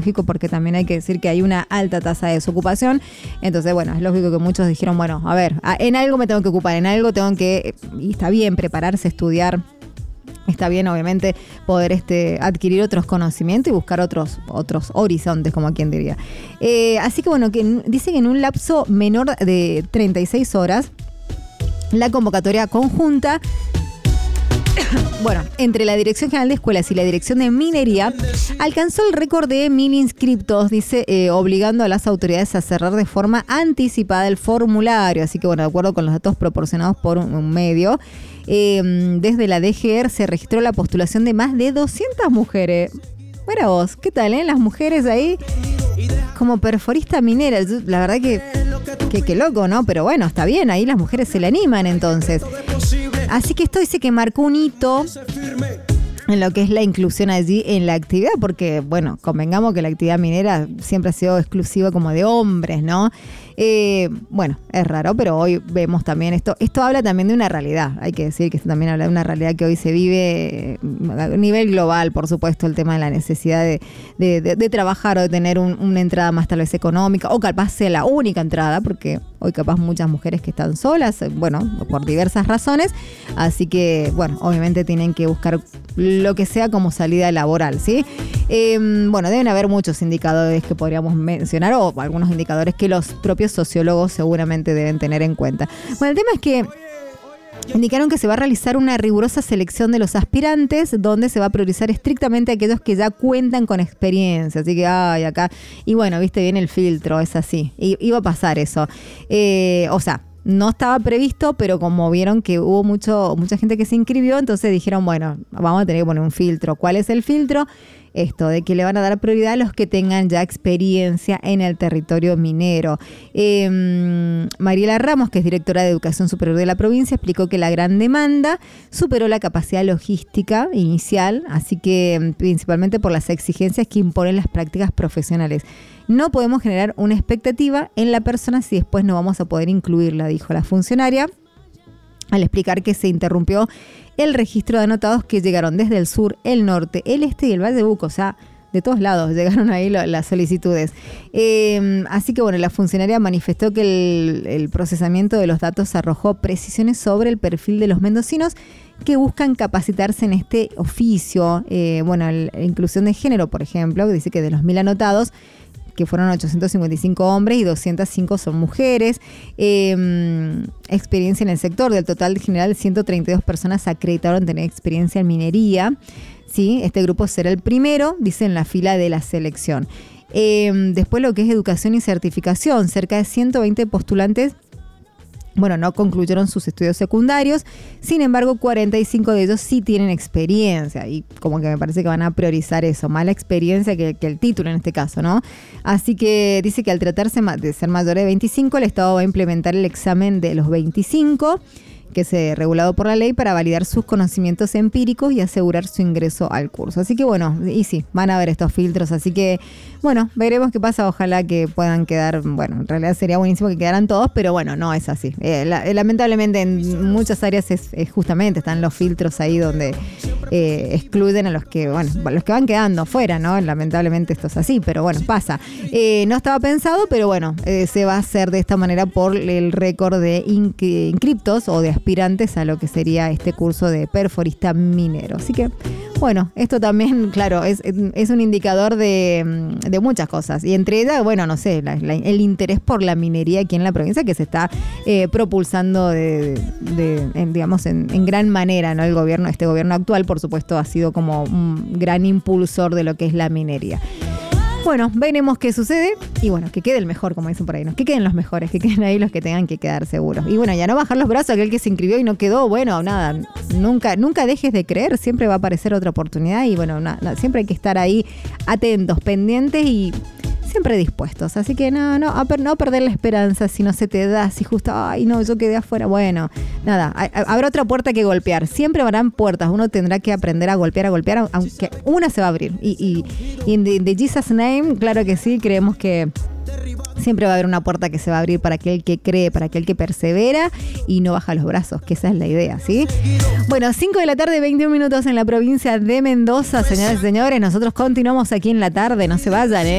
lógico porque también hay que decir que hay una alta tasa de desocupación. Entonces, bueno, es lógico que muchos dijeron, bueno, a ver, en algo me tengo que ocupar, en algo tengo que, y está bien, prepararse, estudiar. Está bien, obviamente, poder adquirir otros conocimientos y buscar otros horizontes, como quien diría. Así que, bueno, dice que en un lapso menor de 36 horas, la convocatoria conjunta, bueno, entre la Dirección General de Escuelas y la Dirección de Minería, alcanzó el récord de 1.000 inscriptos, dice, obligando a las autoridades a cerrar de forma anticipada el formulario. Así que, bueno, de acuerdo con los datos proporcionados por un medio, desde la DGR se registró la postulación de más de 200 mujeres. Mira vos, ¿qué tal, las mujeres ahí como perforista minera? La verdad que loco, ¿no? Pero bueno, está bien, ahí las mujeres se le animan entonces. Así que esto dice que marcó un hito en lo que es la inclusión allí en la actividad, porque, bueno, convengamos que la actividad minera siempre ha sido exclusiva como de hombres, ¿no? Bueno, es raro, pero hoy vemos también esto habla también de una realidad, hay que decir que esto también habla de una realidad que hoy se vive a nivel global, por supuesto, el tema de la necesidad de trabajar o de tener una entrada más tal vez económica, o capaz sea la única entrada, porque hoy capaz muchas mujeres que están solas, bueno, por diversas razones, así que, bueno, obviamente tienen que buscar lo que sea como salida laboral, ¿sí? Bueno, deben haber muchos indicadores que podríamos mencionar, o algunos indicadores que los propios sociólogos seguramente deben tener en cuenta. Bueno, el tema es que indicaron que se va a realizar una rigurosa selección de los aspirantes, donde se va a priorizar estrictamente a aquellos que ya cuentan con experiencia. Así que, acá. Y bueno, viste bien el filtro, es así. Iba a pasar eso. O sea, no estaba previsto, pero como vieron que hubo mucha gente que se inscribió, entonces dijeron, bueno, vamos a tener que poner un filtro. ¿Cuál es el filtro? Esto de que le van a dar prioridad a los que tengan ya experiencia en el territorio minero. Mariela Ramos, que es directora de Educación Superior de la provincia, explicó que la gran demanda superó la capacidad logística inicial, así que principalmente por las exigencias que imponen las prácticas profesionales. No podemos generar una expectativa en la persona si después no vamos a poder incluirla, dijo la funcionaria, al explicar que se interrumpió el registro de anotados que llegaron desde el sur, el norte, el este y el Valle de Uco. O sea, de todos lados llegaron ahí las solicitudes. Así que, bueno, la funcionaria manifestó que el procesamiento de los datos arrojó precisiones sobre el perfil de los mendocinos que buscan capacitarse en este oficio. Bueno, la inclusión de género, por ejemplo, que dice que de los 1.000 anotados, que fueron 855 hombres y 205 son mujeres. Experiencia en el sector. Del total general, 132 personas acreditaron tener experiencia en minería. ¿Sí? Este grupo será el primero, dice, en la fila de la selección. Después lo que es educación y certificación. Cerca de 120 postulantes, bueno, no concluyeron sus estudios secundarios, sin embargo 45 de ellos sí tienen experiencia y como que me parece que van a priorizar eso, más la experiencia que el título en este caso, ¿no? Así que dice que al tratarse de ser mayor de 25, el Estado va a implementar el examen de los 25, que es regulado por la ley, para validar sus conocimientos empíricos y asegurar su ingreso al curso. Así que bueno, y sí, van a haber estos filtros, así que bueno, veremos qué pasa, ojalá que puedan quedar, bueno, en realidad sería buenísimo que quedaran todos, pero bueno, no es así. Lamentablemente en muchas áreas es justamente están los filtros ahí donde excluyen a los que, bueno, los que van quedando fuera, ¿no? Lamentablemente esto es así, pero bueno, pasa. No estaba pensado, pero bueno, se va a hacer de esta manera por el récord de inscriptos o de aspirantes a lo que sería este curso de perforista minero. Así que, bueno, esto también, claro, es un indicador de muchas cosas. Y entre ellas, bueno, no sé, el interés por la minería aquí en la provincia que se está propulsando digamos, en gran manera, ¿no? Este gobierno actual, por supuesto, ha sido como un gran impulsor de lo que es la minería. Bueno, veremos qué sucede y bueno, que quede el mejor, como dicen por ahí, ¿no? Que queden los mejores, que queden ahí los que tengan que quedar seguros. Y bueno, ya no bajar los brazos, aquel que se inscribió y no quedó, bueno, nada, nunca dejes de creer, siempre va a aparecer otra oportunidad y bueno, siempre hay que estar ahí atentos, pendientes y siempre dispuestos. Así que no perder la esperanza si no se te da, si justo, ay no, yo quedé afuera. Bueno, nada, habrá otra puerta que golpear. Siempre habrán puertas, uno tendrá que aprender a golpear, aunque una se va a abrir. Y in the Jesus name, claro que sí, creemos que siempre va a haber una puerta que se va a abrir para aquel que cree, para aquel que persevera y no baja los brazos, que esa es la idea, ¿sí? Bueno, 5 de la tarde, 21 minutos en la provincia de Mendoza, señoras y señores. Nosotros continuamos aquí en la tarde, no se vayan,